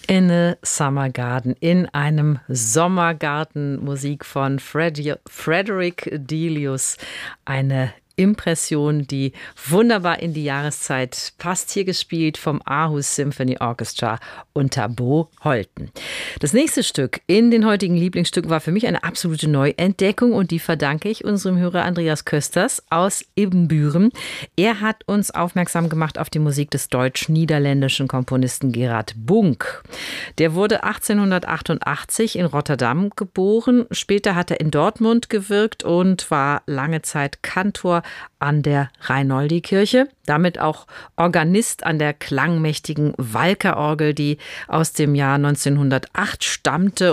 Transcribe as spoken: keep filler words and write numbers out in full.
In a Summer Garden, in einem Sommergarten, Musik von Fredi- Frederick Delius, eine Impression, die wunderbar in die Jahreszeit passt, hier gespielt vom Aarhus Symphony Orchestra unter Bo Holten. Das nächste Stück in den heutigen Lieblingsstücken war für mich eine absolute Neuentdeckung und die verdanke ich unserem Hörer Andreas Kösters aus Ibbenbüren. Er hat uns aufmerksam gemacht auf die Musik des deutsch-niederländischen Komponisten Gerard Bunk. Der wurde achtzehnhundertachtundachtzig in Rotterdam geboren. Später hat er in Dortmund gewirkt und war lange Zeit Kantor an der Reinoldi-Kirche, damit auch Organist an der klangmächtigen Walker-Orgel, die aus dem Jahr neunzehnhundertacht stammte